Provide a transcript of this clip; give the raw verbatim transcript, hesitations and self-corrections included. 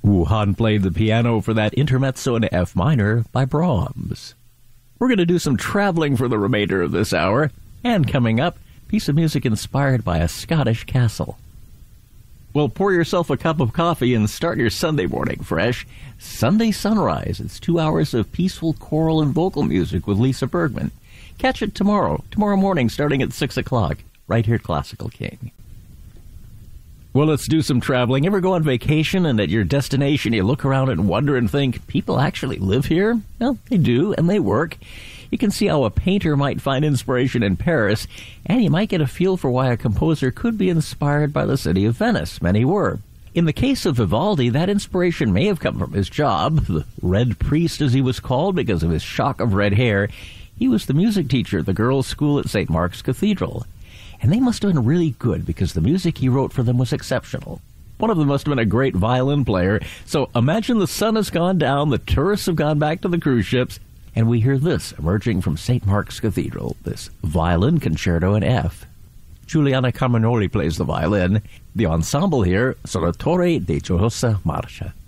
Wuhan played the piano for that intermezzo in F minor by Brahms. We're going to do some traveling for the remainder of this hour, and coming up, a piece of music inspired by a Scottish castle. Well, pour yourself a cup of coffee and start your Sunday morning fresh. Sunday Sunrise. It's two hours of peaceful choral and vocal music with Lisa Bergman. Catch it tomorrow, tomorrow morning starting at six o'clock, right here at Classical King. Well, let's do some traveling. Ever go on vacation and at your destination you look around and wonder and think, people actually live here? Well, they do, and they work. You can see how a painter might find inspiration in Paris, and you might get a feel for why a composer could be inspired by the city of Venice. Many were. In the case of Vivaldi, that inspiration may have come from his job, the Red Priest as he was called because of his shock of red hair. He was the music teacher at the girls' school at Saint Mark's Cathedral. And they must have been really good because the music he wrote for them was exceptional. One of them must have been a great violin player. So imagine the sun has gone down, the tourists have gone back to the cruise ships, and we hear this emerging from Saint Mark's Cathedral, this violin concerto in F. Giuliana Carminoli plays the violin. The ensemble here, Sonatore de Gioiosa Marcia.